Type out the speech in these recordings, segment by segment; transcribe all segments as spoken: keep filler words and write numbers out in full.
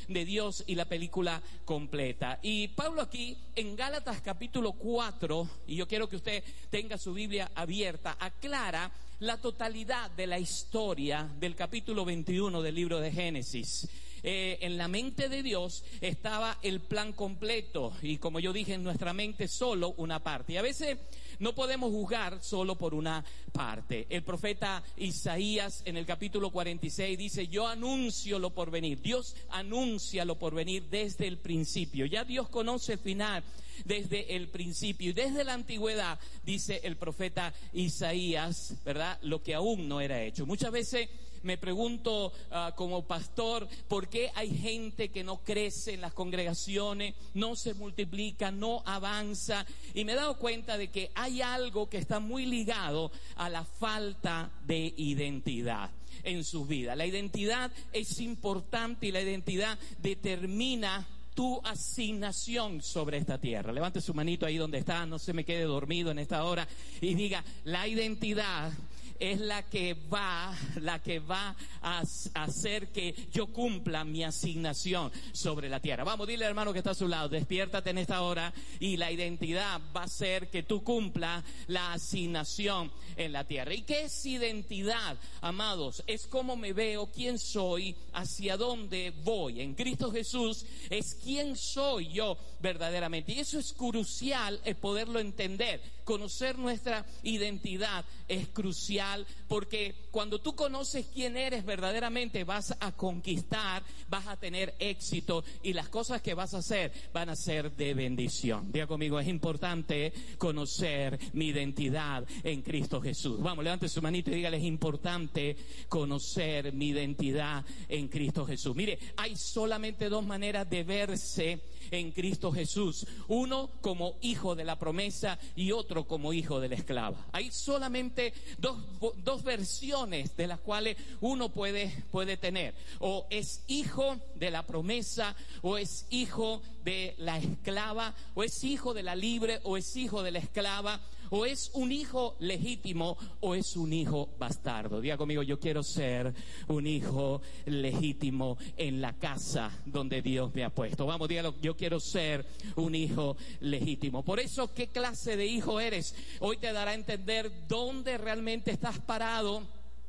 de Dios y la película completa. Y Pablo aquí en Gálatas capítulo cuatro, y yo quiero que usted tenga su Biblia abierta, aclara la totalidad de la historia del capítulo veintiuno del libro de Génesis. Eh, en la mente de Dios estaba el plan completo, y como yo dije, en nuestra mente solo una parte. Y a veces no podemos juzgar solo por una parte. El profeta Isaías en el capítulo cuarenta y seis dice: yo anuncio lo por venir. Dios anuncia lo por venir desde el principio. Ya Dios conoce el final desde el principio. Y desde la antigüedad, dice el profeta Isaías, ¿verdad?, lo que aún no era hecho. Muchas veces me pregunto uh, como pastor, ¿por qué hay gente que no crece en las congregaciones, no se multiplica, no avanza? Y me he dado cuenta de que hay algo que está muy ligado a la falta de identidad en sus vidas. La identidad es importante y la identidad determina tu asignación sobre esta tierra. Levante su manito ahí donde está, no se me quede dormido en esta hora, y diga: la identidad es la que va, la que va a hacer que yo cumpla mi asignación sobre la tierra. Vamos, dile al hermano que está a su lado: despiértate en esta hora, y la identidad va a hacer que tú cumpla la asignación en la tierra. ¿Y qué es identidad, amados? Es cómo me veo, quién soy, hacia dónde voy. En Cristo Jesús es quién soy yo verdaderamente. Y eso es crucial, es poderlo entender. Conocer nuestra identidad es crucial, porque cuando tú conoces quién eres verdaderamente, vas a conquistar, vas a tener éxito, y las cosas que vas a hacer van a ser de bendición. Diga conmigo: es importante conocer mi identidad en Cristo Jesús. Vamos, levante su manito y dígale: es importante conocer mi identidad en Cristo Jesús. Mire, hay solamente dos maneras de verse en Cristo Jesús: uno como hijo de la promesa y otro como hijo de la esclava. Hay solamente dos dos versiones de las cuales uno puede, puede tener. O es hijo de la promesa, o es hijo de la esclava, o es hijo de la libre, o es hijo de la esclava, o es un hijo legítimo, o es un hijo bastardo. Diga conmigo: yo quiero ser un hijo legítimo en la casa donde Dios me ha puesto. Vamos, dígalo: yo quiero ser un hijo legítimo. Por eso, ¿qué clase de hijo eres? Hoy te dará a entender dónde realmente estás parado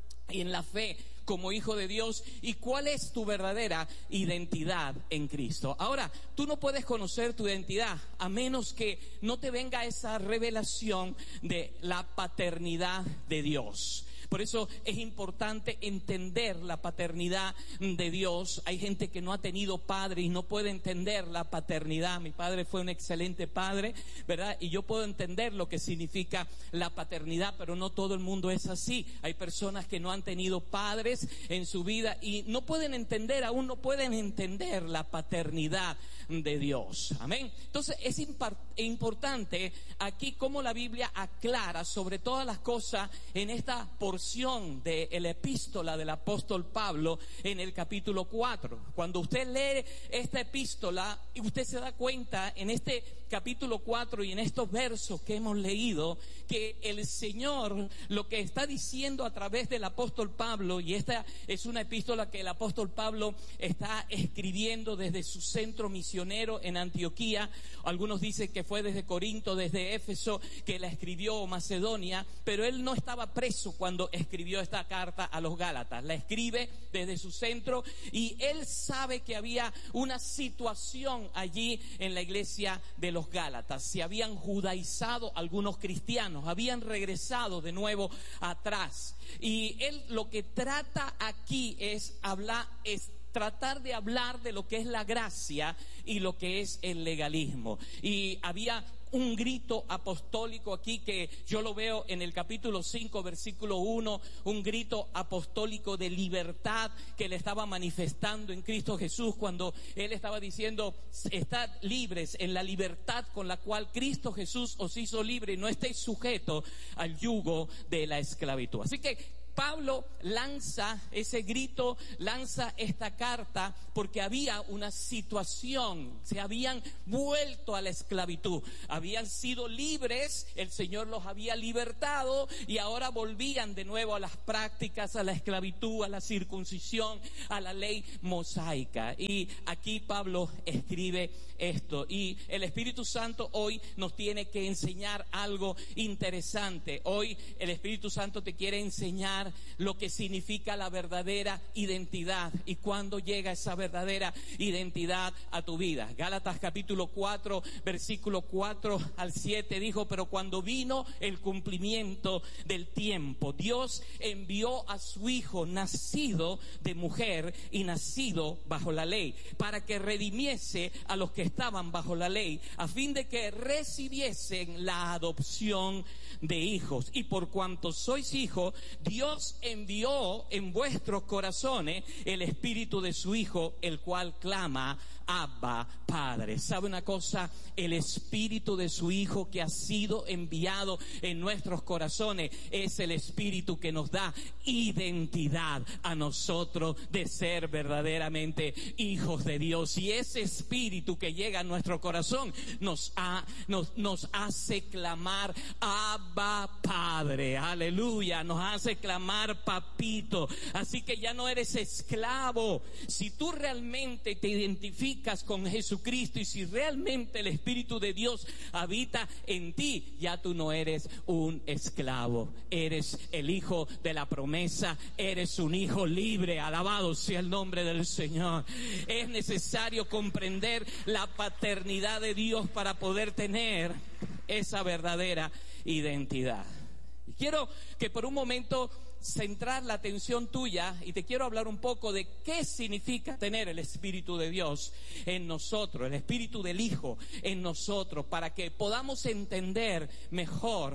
en la fe como hijo de Dios y cuál es tu verdadera identidad en Cristo. Ahora, tú no puedes conocer tu identidad a menos que no te venga esa revelación de la paternidad de Dios. Por eso es importante entender la paternidad de Dios. Hay gente que no ha tenido padre y no puede entender la paternidad. Mi padre fue un excelente padre, ¿verdad? Y yo puedo entender lo que significa la paternidad, pero no todo el mundo es así. Hay personas que no han tenido padres en su vida y no pueden entender, aún no pueden entender la paternidad de Dios. Amén. Entonces es importante aquí cómo la Biblia aclara sobre todas las cosas en esta porción de la epístola del apóstol Pablo en el capítulo cuatro. Cuando usted lee esta epístola, y usted se da cuenta en este capítulo cuatro y en estos versos que hemos leído, que el Señor lo que está diciendo a través del apóstol Pablo, y esta es una epístola que el apóstol Pablo está escribiendo desde su centro misionero en Antioquía. Algunos dicen que fue desde Corinto, desde Éfeso, que la escribió, Macedonia, pero él no estaba preso cuando escribió esta carta a los Gálatas. La escribe desde su centro y él sabe que había una situación allí en la iglesia de los Gálatas. Se habían judaizado algunos cristianos, habían regresado de nuevo atrás, y él lo que trata aquí es hablar, es tratar de hablar de lo que es la gracia y lo que es el legalismo. Y había un grito apostólico aquí que yo lo veo en el capítulo cinco, versículo uno, un grito apostólico de libertad que le estaba manifestando en Cristo Jesús cuando él estaba diciendo: estad libres en la libertad con la cual Cristo Jesús os hizo libre, y no estéis sujetos al yugo de la esclavitud. Así que Pablo lanza ese grito, lanza esta carta porque había una situación, se habían vuelto a la esclavitud, habían sido libres, el Señor los había libertado y ahora volvían de nuevo a las prácticas, a la esclavitud, a la circuncisión, a la ley mosaica. Y aquí Pablo escribe esto, y el Espíritu Santo hoy nos tiene que enseñar algo interesante. Hoy el Espíritu Santo te quiere enseñar lo que significa la verdadera identidad y cuándo llega esa verdadera identidad a tu vida. Gálatas capítulo cuatro, versículo cuatro al siete dijo: pero cuando vino el cumplimiento del tiempo, Dios envió a su Hijo, nacido de mujer y nacido bajo la ley, para que redimiese a los que estaban bajo la ley, a fin de que recibiesen la adopción de hijos. Y por cuanto sois hijos, Dios envió en vuestros corazones el espíritu de su Hijo, el cual clama: Abba, Padre. ¿Sabe una cosa? El espíritu de su Hijo que ha sido enviado en nuestros corazones es el espíritu que nos da identidad a nosotros de ser verdaderamente hijos de Dios. Y ese espíritu que llega a nuestro corazón nos, ha, nos, nos hace clamar: Abba, Padre. Aleluya. Nos hace clamar: Papito. Así que ya no eres esclavo. Si tú realmente te identificas con Jesucristo y si realmente el Espíritu de Dios habita en ti, ya tú no eres un esclavo, eres el hijo de la promesa, eres un hijo libre. Alabado sea el nombre del Señor. Es necesario comprender la paternidad de Dios para poder tener esa verdadera identidad. Y quiero que por un momento centrar la atención tuya y te quiero hablar un poco de qué significa tener el Espíritu de Dios en nosotros, el Espíritu del Hijo en nosotros, para que podamos entender mejor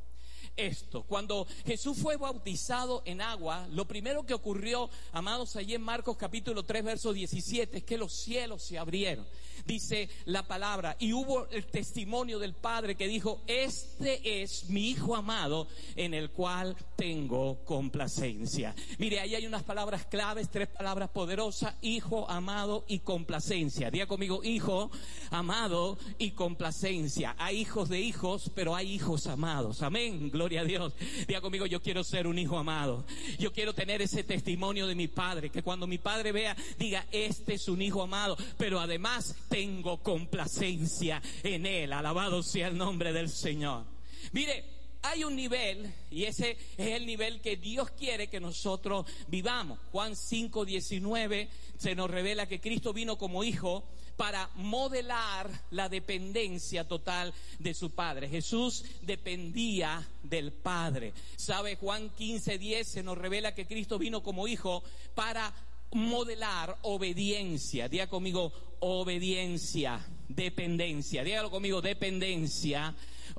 esto. Cuando Jesús fue bautizado en agua, lo primero que ocurrió, amados, allí en Marcos capítulo tres verso diecisiete, es que los cielos se abrieron. Dice la palabra, y hubo el testimonio del Padre que dijo: este es mi Hijo amado en el cual tengo complacencia. Mire, ahí hay unas palabras claves, tres palabras poderosas: Hijo, amado y complacencia. Diga conmigo: Hijo, amado y complacencia. Hay hijos de hijos, pero hay hijos amados. Amén, gloria a Dios. Diga conmigo: yo quiero ser un hijo amado. Yo quiero tener ese testimonio de mi Padre, que cuando mi Padre vea, diga: este es un hijo amado, pero además tengo complacencia en él. Alabado sea el nombre del Señor. Mire, hay un nivel, y ese es el nivel que Dios quiere que nosotros vivamos. Juan cinco diecinueve se nos revela que Cristo vino como hijo para modelar la dependencia total de su Padre. Jesús dependía del Padre. ¿Sabe? Juan quince diez se nos revela que Cristo vino como hijo para modelar obediencia. Diga conmigo: obediencia, dependencia. Dígalo conmigo: dependencia,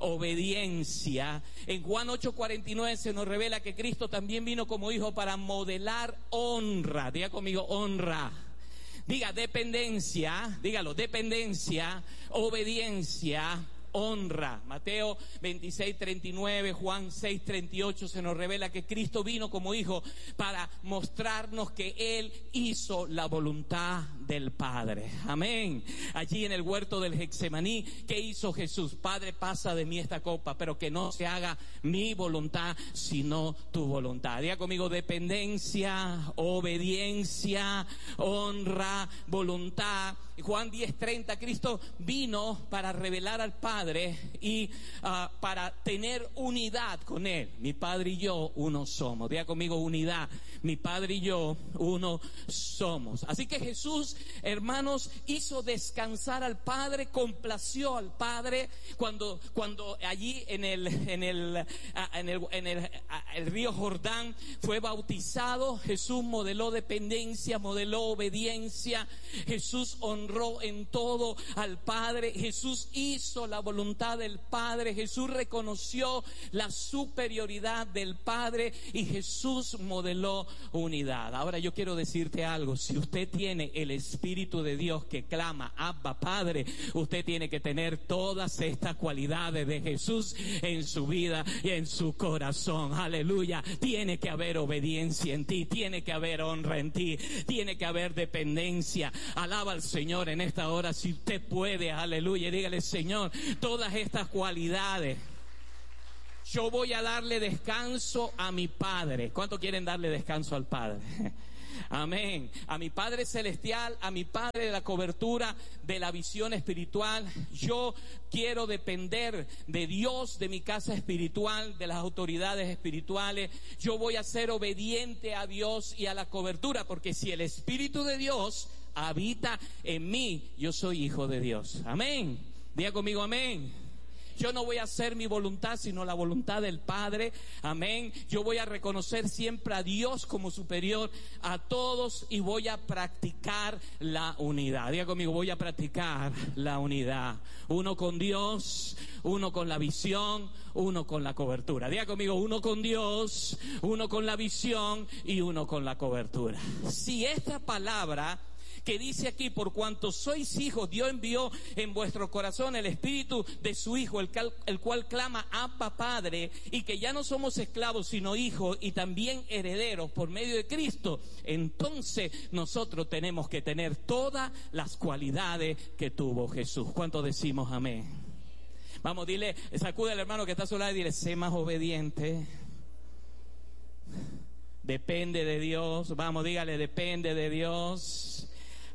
obediencia. En Juan ocho cuarenta y nueve se nos revela que Cristo también vino como hijo para modelar honra. Diga conmigo: honra. Diga: dependencia, dígalo: dependencia, obediencia, honra. Mateo veintiséis treinta y nueve, Juan seis treinta y ocho se nos revela que Cristo vino como hijo para mostrarnos que Él hizo la voluntad del Padre. Amén. Allí en el huerto del Getsemaní, ¿qué hizo Jesús? Padre, pasa de mí esta copa, pero que no se haga mi voluntad, sino tu voluntad. Diga conmigo: dependencia, obediencia, honra, voluntad. Juan diez treinta, Cristo vino para revelar al Padre y uh, para tener unidad con Él. Mi Padre y yo uno somos. Diga conmigo: unidad. Mi Padre y yo uno somos. Así que Jesús, hermanos, hizo descansar al Padre, complació al Padre cuando, cuando allí en el, en el, en el, en el, el río Jordán fue bautizado. Jesús modeló dependencia, modeló obediencia. Jesús honró en todo al Padre. Jesús hizo la voluntad del Padre. Jesús reconoció la superioridad del Padre y Jesús modeló unidad. Ahora yo quiero decirte algo: si usted tiene el Espíritu Espíritu de Dios que clama, Abba Padre, usted tiene que tener todas estas cualidades de Jesús en su vida y en su corazón. Aleluya. Tiene que haber obediencia en ti, tiene que haber honra en ti, tiene que haber dependencia. Alaba al Señor en esta hora si usted puede. Aleluya. Dígale, Señor, todas estas cualidades. Yo voy a darle descanso a mi Padre. ¿Cuánto quieren darle descanso al Padre? Amén. A mi Padre Celestial, a mi Padre de la cobertura de la visión espiritual. Yo quiero depender de Dios, de mi casa espiritual, de las autoridades espirituales. Yo voy a ser obediente a Dios y a la cobertura, porque si el Espíritu de Dios habita en mí, yo soy hijo de Dios. Amén. Diga conmigo, amén. Yo no voy a hacer mi voluntad, sino la voluntad del Padre. Amén. Yo voy a reconocer siempre a Dios como superior a todos y voy a practicar la unidad. Diga conmigo, voy a practicar la unidad. Uno con Dios, uno con la visión, uno con la cobertura. Diga conmigo, uno con Dios, uno con la visión y uno con la cobertura. Si esta palabra que dice aquí, por cuanto sois hijos, Dios envió en vuestro corazón el Espíritu de su Hijo, el, cal, el cual clama, Abba Padre, y que ya no somos esclavos, sino hijos, y también herederos por medio de Cristo, entonces nosotros tenemos que tener todas las cualidades que tuvo Jesús. ¿Cuánto decimos amén? Vamos, dile, sacude al hermano que está a su lado y dile, sé más obediente. Depende de Dios. Vamos, dígale, depende de Dios.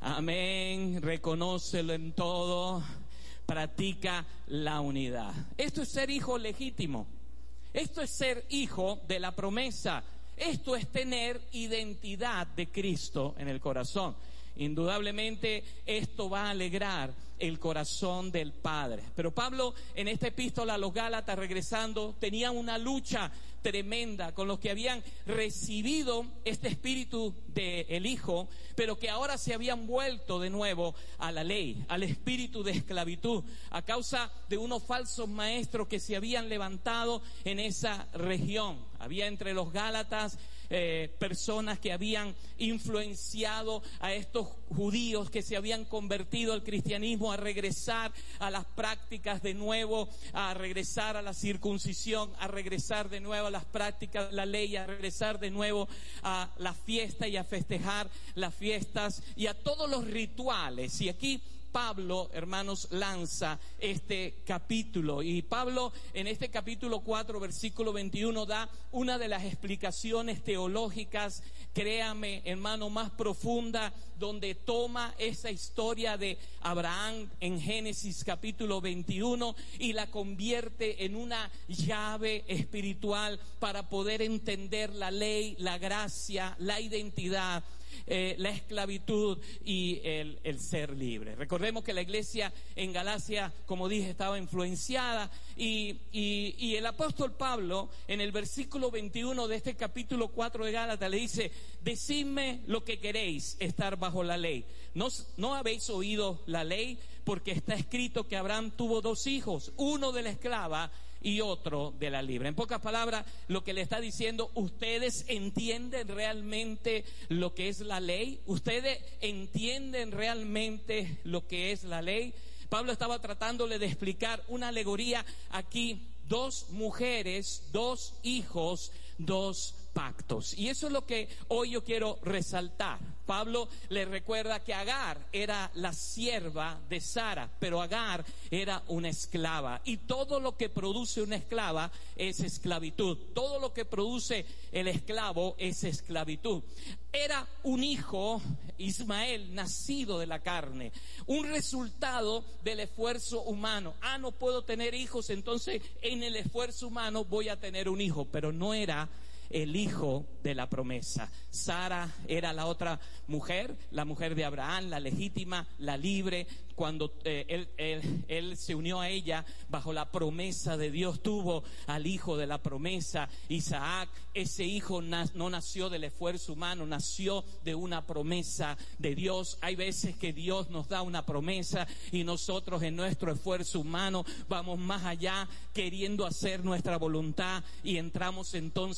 Amén, reconócelo en todo, practica la unidad. Esto es ser hijo legítimo, esto es ser hijo de la promesa, esto es tener identidad de Cristo en el corazón. Indudablemente esto va a alegrar el corazón del Padre. Pero Pablo en esta epístola a los Gálatas, regresando, tenía una lucha tremenda con los que habían recibido este espíritu del Hijo, pero que ahora se habían vuelto de nuevo a la ley, al espíritu de esclavitud, a causa de unos falsos maestros que se habían levantado en esa región. Había entre los Gálatas eh, personas que habían influenciado a estos judíos que se habían convertido al cristianismo a regresar a las prácticas de nuevo, a regresar a la circuncisión, a regresar de nuevo a las prácticas de la ley, a regresar de nuevo a la fiesta y a festejar las fiestas y a todos los rituales. Y aquí Pablo, hermanos, lanza este capítulo, y Pablo en este capítulo cuatro, versículo veintiuno, da una de las explicaciones teológicas, créame, hermano, más profunda, donde toma esa historia de Abraham en Génesis capítulo veintiuno y la convierte en una llave espiritual para poder entender la ley, la gracia, la identidad, Eh, la esclavitud y el, el ser libre. Recordemos que la iglesia en Galacia, como dije, estaba influenciada y, y, y el apóstol Pablo en el versículo veintiuno de este capítulo cuatro de Gálatas le dice: decidme lo que queréis estar bajo la ley. ¿No, no habéis oído la ley? Porque está escrito que Abraham tuvo dos hijos, uno de la esclava y otro de la libre. En pocas palabras, lo que le está diciendo, ¿ustedes entienden realmente lo que es la ley? ¿Ustedes entienden realmente lo que es la ley? Pablo estaba tratándole de explicar una alegoría aquí: dos mujeres, dos hijos, dos pactos. Y eso es lo que hoy yo quiero resaltar. Pablo le recuerda que Agar era la sierva de Sara, pero Agar era una esclava, y todo lo que produce una esclava es esclavitud. Todo lo que produce el esclavo es esclavitud. Era un hijo, Ismael, nacido de la carne, un resultado del esfuerzo humano. Ah, no puedo tener hijos, entonces en el esfuerzo humano voy a tener un hijo, pero no era el hijo de la promesa. Sara era la otra mujer, la mujer de Abraham, la legítima, la libre. Cuando eh, él, él, él se unió a ella bajo la promesa de Dios, tuvo al hijo de la promesa, Isaac. Ese hijo na- no nació del esfuerzo humano, nació de una promesa de Dios. Hay veces que Dios nos da una promesa y nosotros en nuestro esfuerzo humano vamos más allá, queriendo hacer nuestra voluntad, y entramos entonces en esclavitud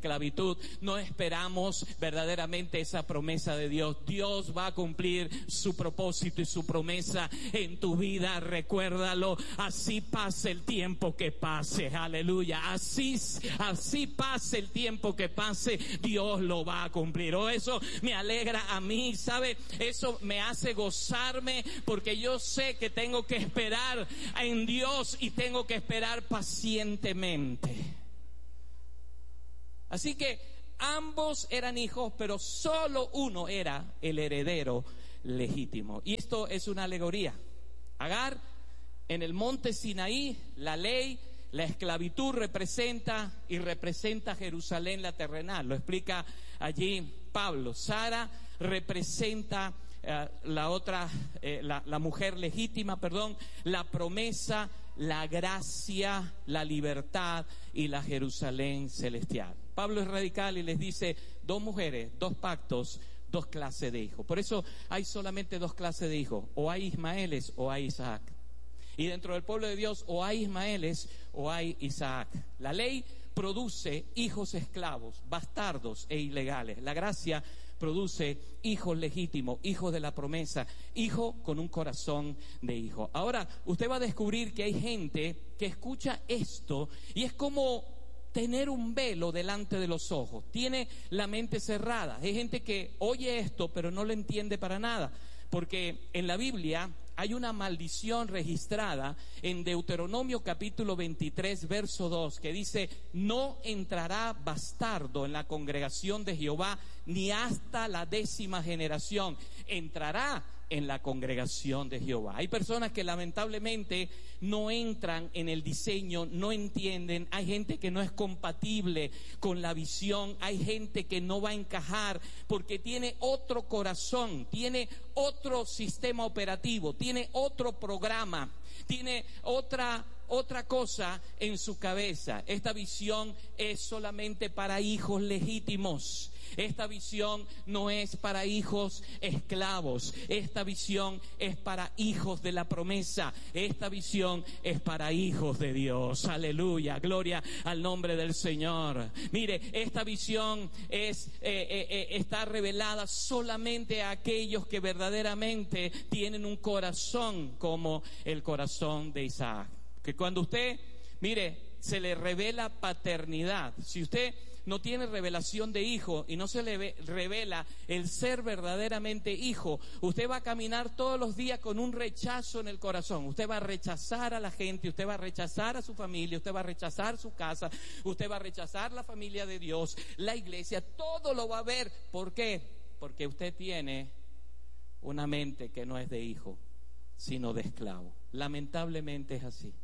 esclavitud, no esperamos verdaderamente esa promesa de Dios. Dios va a cumplir su propósito y su promesa en tu vida, recuérdalo. Así pase el tiempo que pase, aleluya, así, así pase el tiempo que pase, Dios lo va a cumplir. Oh, eso me alegra a mí, ¿sabe? Eso me hace gozarme, porque yo sé que tengo que esperar en Dios y tengo que esperar pacientemente. Así que ambos eran hijos, pero solo uno era el heredero legítimo. Y esto es una alegoría. Agar, en el monte Sinaí, la ley, la esclavitud representa y representa Jerusalén la terrenal. Lo explica allí Pablo. Sara representa eh, la otra, eh, la, la mujer legítima, perdón, la promesa, la gracia, la libertad y la Jerusalén celestial. Pablo es radical y les dice: dos mujeres, dos pactos, dos clases de hijos. Por eso hay solamente dos clases de hijos: o hay Ismaeles o hay Isaac. Y dentro del pueblo de Dios, o hay Ismaeles o hay Isaac. La ley produce hijos esclavos, bastardos e ilegales. La gracia produce hijos legítimos, hijos de la promesa, hijo con un corazón de hijo. Ahora, usted va a descubrir que hay gente que escucha esto y es como tener un velo delante de los ojos. Tiene la mente cerrada. Hay gente que oye esto pero no lo entiende para nada, porque en la Biblia hay una maldición registrada en Deuteronomio capítulo veintitrés verso dos, que dice: no entrará bastardo en la congregación de Jehová ni hasta la décima generación entrará en la congregación de Jehová. Hay personas que lamentablemente no entran en el diseño, no entienden. Hay gente que no es compatible con la visión. Hay gente que no va a encajar porque tiene otro corazón, tiene otro sistema operativo, tiene otro programa, tiene otra otra cosa en su cabeza. Esta visión es solamente para hijos legítimos. Esta visión no es para hijos esclavos. Esta visión es para hijos de la promesa. Esta visión es para hijos de Dios. Aleluya, gloria al nombre del Señor. Mire, esta visión es eh, eh, eh, está revelada solamente a aquellos que verdaderamente tienen un corazón como el corazón de Isaac. Que cuando usted, mire, se le revela paternidad. Si usted no tiene revelación de hijo y no se le ve, revela el ser verdaderamente hijo, usted va a caminar todos los días con un rechazo en el corazón. Usted va a rechazar a la gente, usted va a rechazar a su familia, usted va a rechazar su casa, usted va a rechazar la familia de Dios, la iglesia, todo lo va a ver. ¿Por qué? Porque usted tiene una mente que no es de hijo, sino de esclavo. Lamentablemente es así.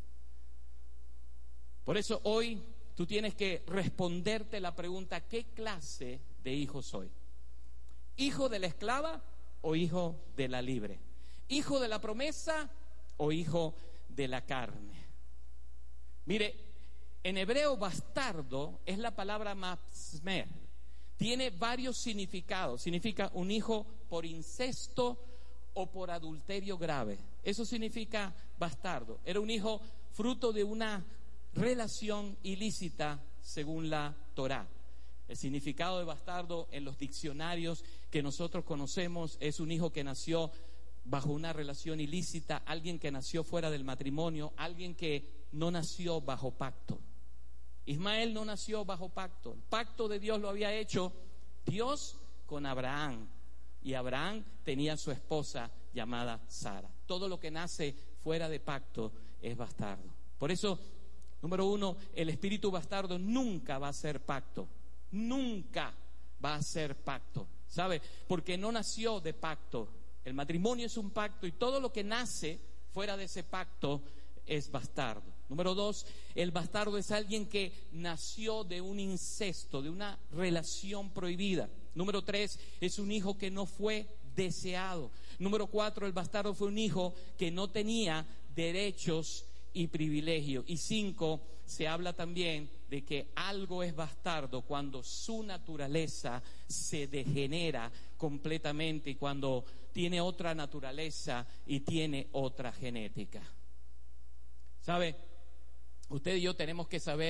Por eso hoy tú tienes que responderte la pregunta: ¿qué clase de hijo soy? ¿Hijo de la esclava o hijo de la libre? ¿Hijo de la promesa o hijo de la carne? Mire, en hebreo bastardo es la palabra masmer. Tiene varios significados. Significa un hijo por incesto o por adulterio grave. Eso significa bastardo. Era un hijo fruto de una relación ilícita según la Torá. El significado de bastardo en los diccionarios que nosotros conocemos es un hijo que nació bajo una relación ilícita, alguien que nació fuera del matrimonio, alguien que no nació bajo pacto. Ismael no nació bajo pacto. El pacto de Dios lo había hecho Dios con Abraham, y Abraham tenía su esposa llamada Sara. Todo lo que nace fuera de pacto es bastardo. Por eso, número uno, el espíritu bastardo nunca va a ser pacto. Nunca va a ser pacto. ¿Sabe? Porque no nació de pacto. El matrimonio es un pacto y todo lo que nace fuera de ese pacto es bastardo. Número dos, el bastardo es alguien que nació de un incesto, de una relación prohibida. Número tres, es un hijo que no fue deseado. Número cuatro, el bastardo fue un hijo que no tenía derechos y privilegios. Y cinco, se habla también de que algo es bastardo cuando su naturaleza se degenera completamente y cuando tiene otra naturaleza y tiene otra genética. ¿Sabe? Usted y yo tenemos que saber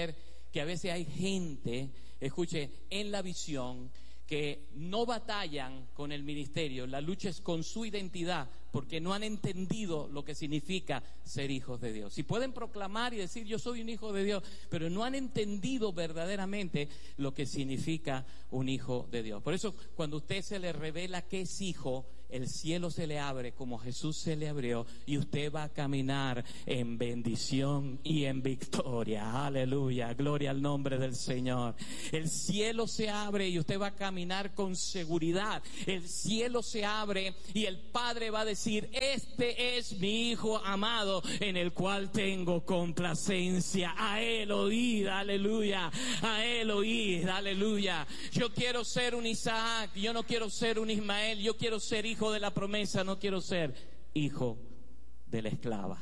que a veces hay gente, escuche, en la visión, que no batallan con el ministerio, la lucha es con su identidad, porque no han entendido lo que significa ser hijos de Dios. Si pueden proclamar y decir yo soy un hijo de Dios, pero no han entendido verdaderamente lo que significa un hijo de Dios. Por eso cuando a usted se le revela que es hijo, el cielo se le abre como Jesús se le abrió y usted va a caminar en bendición y en victoria. Aleluya, gloria al nombre del Señor. El cielo se abre y usted va a caminar con seguridad. El cielo se abre y el Padre va a decir, este es mi Hijo amado en el cual tengo complacencia. A Él oíd, aleluya, a Él oíd, aleluya. Yo quiero ser un Isaac, yo no quiero ser un Ismael, yo quiero ser hijo de la promesa, no quiero ser hijo de la esclava.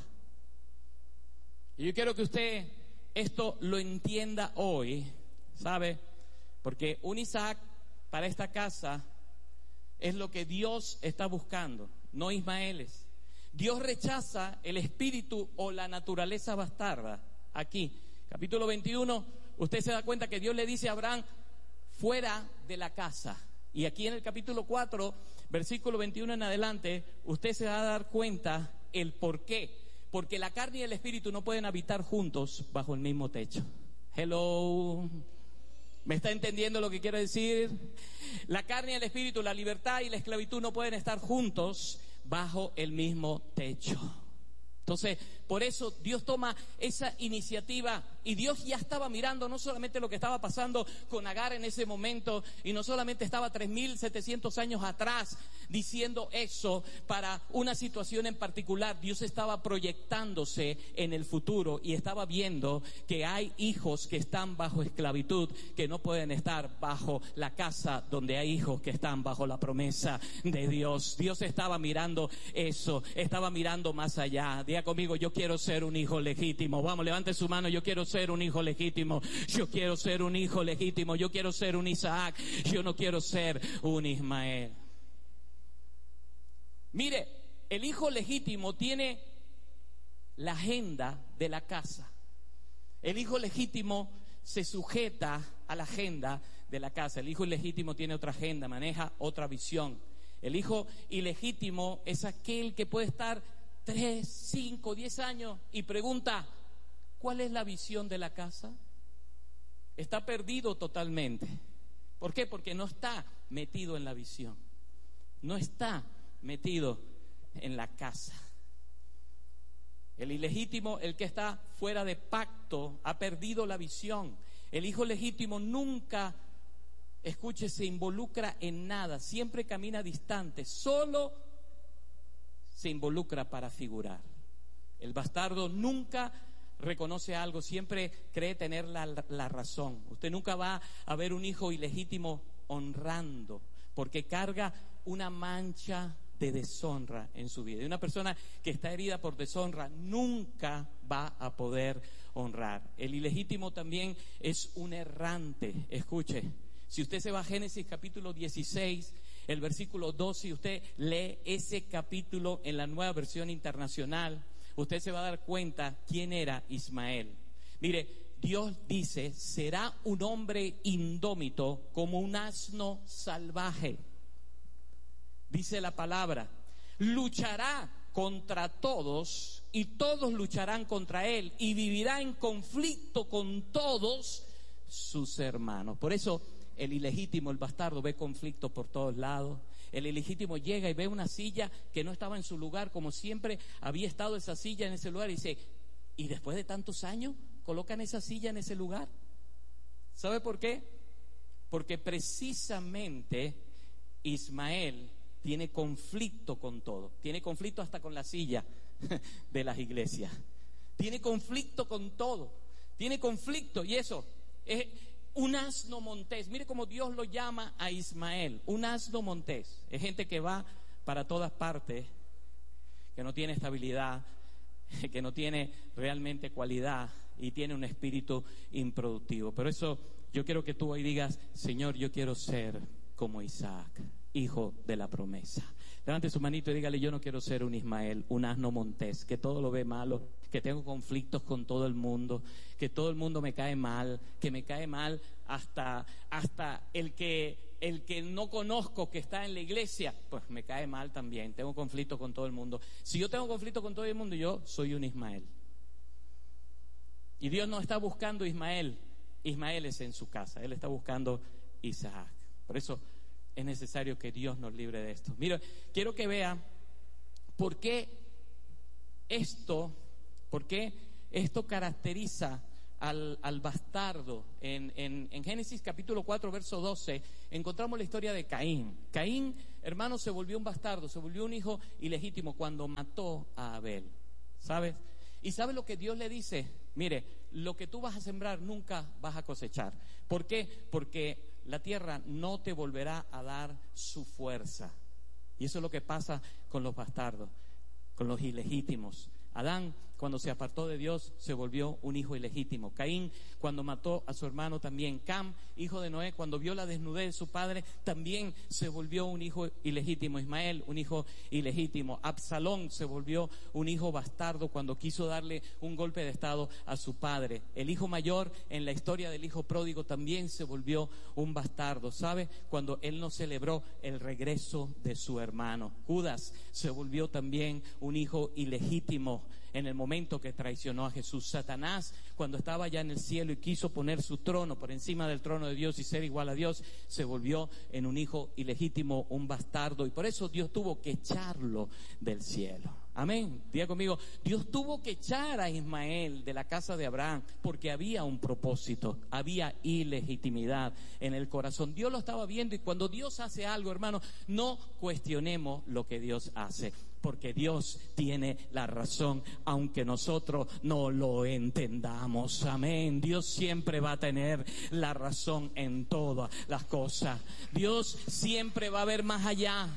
Y yo quiero que usted esto lo entienda hoy, ¿sabe? Porque un Isaac para esta casa es lo que Dios está buscando, no Ismaeles. Dios rechaza el espíritu o la naturaleza bastarda. Aquí, capítulo veintiuno, usted se da cuenta que Dios le dice a Abraham, fuera de la casa. Y aquí en el capítulo cuatro, versículo veintiuno en adelante, usted se va a dar cuenta el por qué. Porque la carne y el espíritu no pueden habitar juntos bajo el mismo techo. Hello. ¿Me está entendiendo lo que quiero decir? La carne y el espíritu, la libertad y la esclavitud no pueden estar juntos bajo el mismo techo. Entonces, por eso Dios toma esa iniciativa y Dios ya estaba mirando no solamente lo que estaba pasando con Agar en ese momento y no solamente estaba tres mil setecientos años atrás diciendo eso para una situación en particular. Dios estaba proyectándose en el futuro y estaba viendo que hay hijos que están bajo esclavitud que no pueden estar bajo la casa donde hay hijos que están bajo la promesa de Dios. Dios estaba mirando eso, estaba mirando más allá. Diga conmigo, yo quiero ser un hijo legítimo. Vamos, levante su mano, yo quiero ser un hijo legítimo. Yo quiero ser un hijo legítimo. Yo quiero ser un Isaac. Yo no quiero ser un Ismael. Mire, el hijo legítimo tiene la agenda de la casa. El hijo legítimo se sujeta a la agenda de la casa. El hijo ilegítimo tiene otra agenda, maneja otra visión. El hijo ilegítimo es aquel que puede estar tres, cinco, diez años y pregunta, ¿cuál es la visión de la casa? Está perdido totalmente. ¿Por qué? Porque no está metido en la visión. No está metido en la casa. El ilegítimo, el que está fuera de pacto, ha perdido la visión. El hijo legítimo nunca, escuche, se involucra en nada, siempre camina distante, solo se involucra para figurar. El bastardo nunca reconoce algo, siempre cree tener la, la razón. Usted nunca va a ver un hijo ilegítimo honrando, porque carga una mancha de deshonra en su vida. Y una persona que está herida por deshonra nunca va a poder honrar. El ilegítimo también es un errante. Escuche, si usted se va a Génesis capítulo dieciséis, el versículo doce, y usted lee ese capítulo en la Nueva Versión Internacional, usted se va a dar cuenta quién era Ismael. Mire, Dios dice, será un hombre indómito como un asno salvaje. Dice la palabra, luchará contra todos y todos lucharán contra él y vivirá en conflicto con todos sus hermanos. Por eso el ilegítimo, el bastardo, ve conflicto por todos lados. El ilegítimo llega y ve una silla que no estaba en su lugar, como siempre había estado esa silla en ese lugar, y dice, ¿y después de tantos años colocan esa silla en ese lugar? ¿Sabe por qué? Porque precisamente Ismael tiene conflicto con todo, tiene conflicto hasta con la silla de las iglesias, tiene conflicto con todo, tiene conflicto, y eso es un asno montés. Mire cómo Dios lo llama a Ismael, un asno montés. Es gente que va para todas partes, que no tiene estabilidad, que no tiene realmente cualidad y tiene un espíritu improductivo. Por eso yo quiero que tú hoy digas, Señor, yo quiero ser como Isaac, hijo de la promesa. Levante su manito y dígale, yo no quiero ser un Ismael, un asno montés, que todo lo ve malo que tengo conflictos con todo el mundo, que todo el mundo me cae mal, que me cae mal hasta, hasta el que, el que no conozco que está en la iglesia, pues me cae mal también. Tengo conflictos con todo el mundo. Si yo tengo conflictos con todo el mundo, yo soy un Ismael. Y Dios no está buscando Ismael, Ismael es en su casa, Él está buscando Isaac. Por eso es necesario que Dios nos libre de esto. Mira, quiero que vean por qué esto, por qué esto caracteriza al, al bastardo. En, en, en Génesis capítulo cuatro, verso doce, encontramos la historia de Caín. Caín, hermano, se volvió un bastardo, se volvió un hijo ilegítimo cuando mató a Abel, ¿sabes? ¿Y sabe lo que Dios le dice? Mire, lo que tú vas a sembrar nunca vas a cosechar. ¿Por qué? Porque la tierra no te volverá a dar su fuerza. Y eso es lo que pasa con los bastardos, con los ilegítimos. Adán, cuando se apartó de Dios, se volvió un hijo ilegítimo. Caín, cuando mató a su hermano también. Cam, hijo de Noé, cuando vio la desnudez de su padre, también se volvió un hijo ilegítimo. Ismael, un hijo ilegítimo. Absalón se volvió un hijo bastardo cuando quiso darle un golpe de estado a su padre. El hijo mayor, en la historia del hijo pródigo, también se volvió un bastardo, ¿sabe? Cuando él no celebró el regreso de su hermano. Judas se volvió también un hijo ilegítimo en el momento que traicionó a Jesús. Satanás, cuando estaba ya en el cielo y quiso poner su trono por encima del trono de Dios y ser igual a Dios, se volvió en un hijo ilegítimo, un bastardo, y por eso Dios tuvo que echarlo del cielo. Amén. Diga conmigo, Dios tuvo que echar a Ismael de la casa de Abraham porque había un propósito, había ilegitimidad en el corazón. Dios lo estaba viendo, y cuando Dios hace algo, hermano, no cuestionemos lo que Dios hace, porque Dios tiene la razón, aunque nosotros no lo entendamos. Amén. Dios siempre va a tener la razón en todas las cosas. Dios siempre va a ver más allá.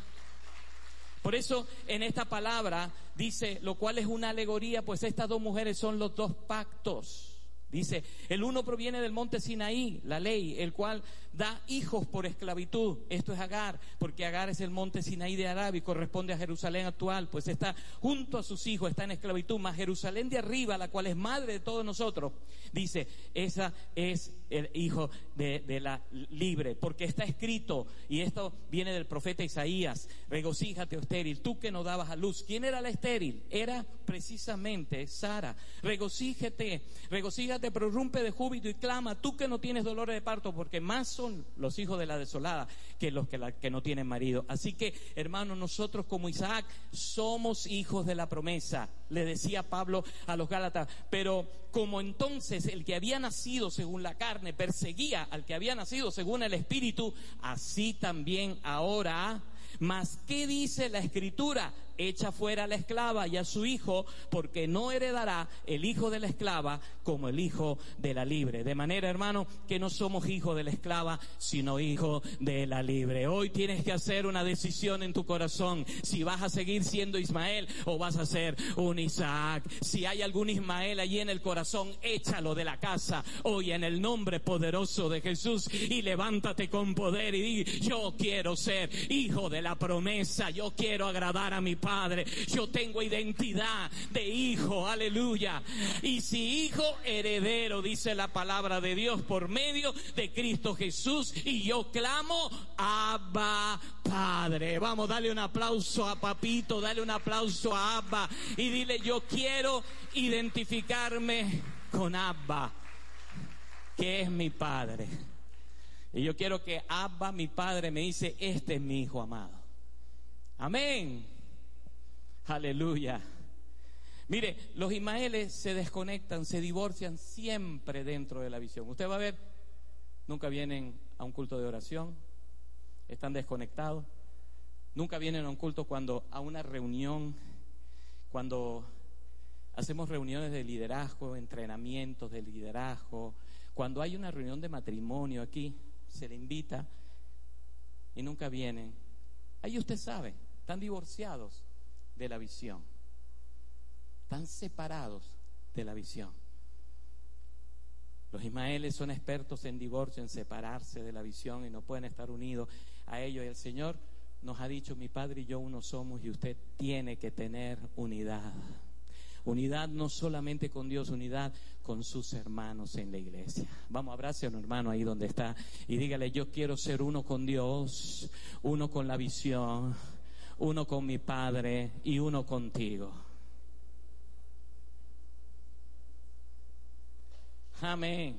Por eso en esta palabra dice, lo cual es una alegoría, pues estas dos mujeres son los dos pactos. Dice, el uno proviene del monte Sinaí, la ley, el cual da hijos por esclavitud. Esto es Agar, porque Agar es el monte Sinaí de Arabia y corresponde a Jerusalén actual, pues está junto a sus hijos, está en esclavitud. Mas Jerusalén de arriba, la cual es madre de todos nosotros, dice, esa es el hijo de, de la libre, porque está escrito, y esto viene del profeta Isaías, regocíjate, estéril, tú que no dabas a luz. ¿Quién era la estéril? Era precisamente Sara. Regocíjate, regocíjate, prorrumpe de júbilo y clama, tú que no tienes dolores de parto, porque más son los hijos de la desolada que los que, la, que no tienen marido. Así que, hermanos, nosotros como Isaac somos hijos de la promesa, le decía Pablo a los Gálatas. Pero como entonces el que había nacido según la carne perseguía al que había nacido según el Espíritu, así también ahora. Mas ¿qué dice la Escritura? Echa fuera a la esclava y a su hijo, porque no heredará el hijo de la esclava como el hijo de la libre. De manera, hermano, que no somos hijos de la esclava, sino hijos de la libre. Hoy tienes que hacer una decisión en tu corazón, si vas a seguir siendo Ismael o vas a ser un Isaac. Si hay algún Ismael allí en el corazón, échalo de la casa hoy en el nombre poderoso de Jesús, y levántate con poder y di, yo quiero ser hijo de la promesa, yo quiero agradar a mi Padre. Padre, yo tengo identidad de hijo, aleluya. Y si hijo, heredero, dice la palabra de Dios, por medio de Cristo Jesús. Y yo clamo, Abba, Padre. Vamos, dale un aplauso a Papito, dale un aplauso a Abba y dile, yo quiero identificarme con Abba, que es mi Padre. Y yo quiero que Abba, mi Padre, me dice, este es mi hijo amado. Amén. Aleluya. Mire, los Ismaeles se desconectan, se divorcian siempre dentro de la visión. Usted va a ver, nunca vienen a un culto de oración, están desconectados. Nunca vienen a un culto cuando, a una reunión, cuando hacemos reuniones de liderazgo, entrenamientos de liderazgo, cuando hay una reunión de matrimonio aquí, se le invita y nunca vienen. Ahí usted sabe, están divorciados de la visión, están separados de la visión. Los Ismaeles son expertos en divorcio, en separarse de la visión, y no pueden estar unidos a ellos. Y el Señor nos ha dicho, mi Padre y yo uno somos, y usted tiene que tener unidad. Unidad no solamente con Dios, unidad con sus hermanos en la iglesia. Vamos, abrace a un hermano ahí donde está y dígale: yo quiero ser uno con Dios, uno con la visión, uno con mi Padre y uno contigo. Amén.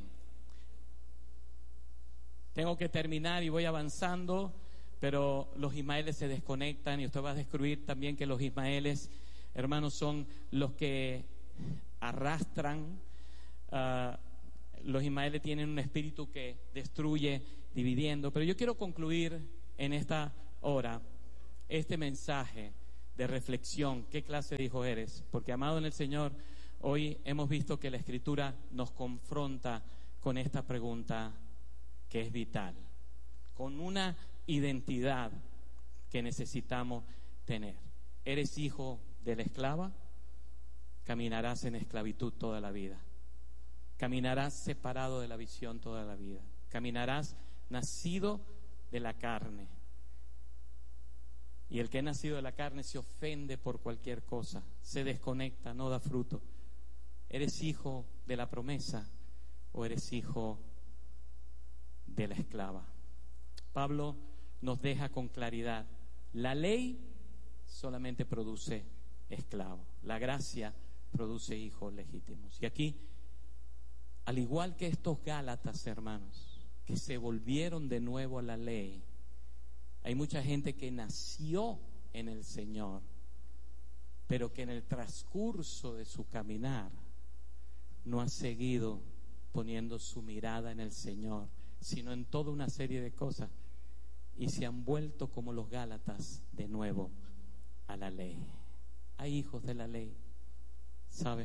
Tengo que terminar y voy avanzando, pero los ismaeles se desconectan y usted va a descubrir también que los ismaeles, hermanos, son los que arrastran. Uh, los ismaeles tienen un espíritu que destruye dividiendo. Pero yo quiero concluir en esta hora este mensaje de reflexión. ¿Qué clase de hijo eres? Porque, amado en el Señor, hoy hemos visto que la Escritura nos confronta con esta pregunta que es vital, con una identidad que necesitamos tener. ¿Eres hijo de la esclava? Caminarás en esclavitud toda la vida. Caminarás separado de la visión toda la vida. Caminarás nacido de la carne. Y el que ha nacido de la carne se ofende por cualquier cosa, se desconecta, no da fruto. ¿Eres hijo de la promesa o eres hijo de la esclava? Pablo nos deja con claridad: la ley solamente produce esclavos, la gracia produce hijos legítimos. Y aquí, al igual que estos Gálatas, hermanos, que se volvieron de nuevo a la ley, hay mucha gente que nació en el Señor, pero que en el transcurso de su caminar no ha seguido poniendo su mirada en el Señor, sino en toda una serie de cosas, y se han vuelto como los Gálatas de nuevo a la ley. Hay hijos de la ley, ¿sabe?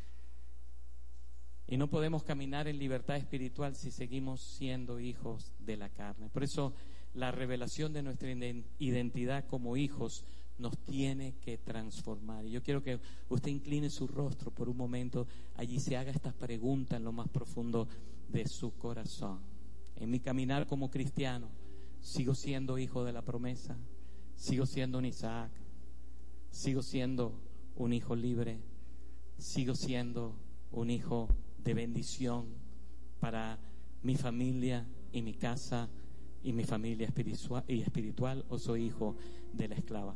Y no podemos caminar en libertad espiritual si seguimos siendo hijos de la carne. Por eso la revelación de nuestra identidad como hijos nos tiene que transformar. Y yo quiero que usted incline su rostro por un momento, allí se haga esta pregunta en lo más profundo de su corazón. En mi caminar como cristiano, ¿sigo siendo hijo de la promesa? ¿Sigo siendo un Isaac? ¿Sigo siendo un hijo libre? ¿Sigo siendo un hijo de bendición para mi familia y mi casa y mi familia espiritual, y espiritual o soy hijo de la esclava?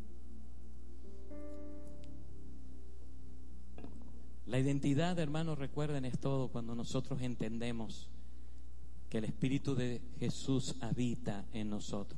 La identidad, hermanos, recuerden, es todo cuando nosotros entendemos que el Espíritu de Jesús habita en nosotros.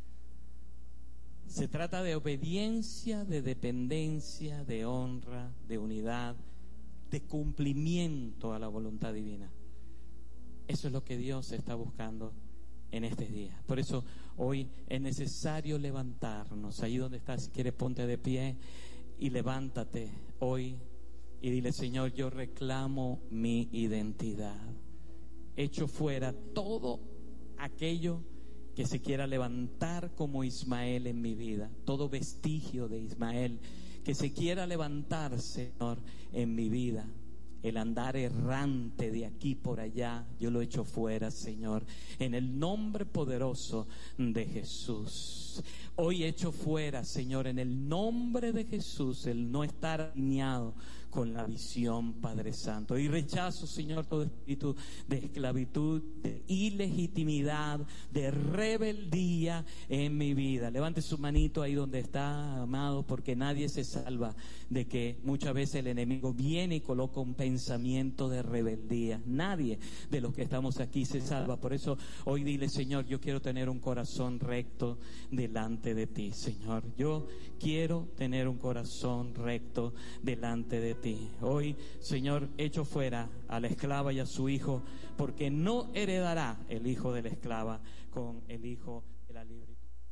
Se trata de obediencia, de dependencia, de honra, de unidad, de cumplimiento a la voluntad divina. Eso es lo que Dios está buscando en este día. Por eso hoy es necesario levantarnos. Ahí donde estás, si quieres, ponte de pie y levántate hoy y dile: Señor, yo reclamo mi identidad. Echo fuera todo aquello que se quiera levantar como Ismael en mi vida, todo vestigio de Ismael que se quiera levantar, Señor, en mi vida. El andar errante de aquí por allá, yo lo echo fuera, Señor, en el nombre poderoso de Jesús. Hoy echo fuera, Señor, en el nombre de Jesús, el no estar alineado con la visión, Padre Santo. Y rechazo, Señor, todo espíritu de esclavitud, de ilegitimidad, de rebeldía en mi vida. Levante su manito ahí donde está, amado, porque nadie se salva de que muchas veces el enemigo viene y coloca un pensamiento de rebeldía. Nadie de los que estamos aquí se salva. Por eso hoy dile: Señor, yo quiero tener un corazón recto delante de ti, Señor. Yo quiero tener un corazón recto delante de ti. Hoy, Señor, echo fuera a la esclava y a su hijo, porque no heredará el hijo de la esclava con el hijo de la libre.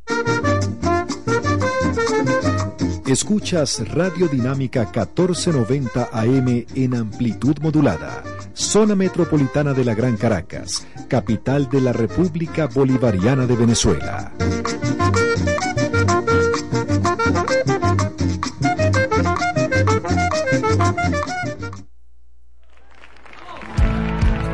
Escuchas Radio Dinámica catorce noventa A M en amplitud modulada, zona metropolitana de la Gran Caracas, capital de la República Bolivariana de Venezuela.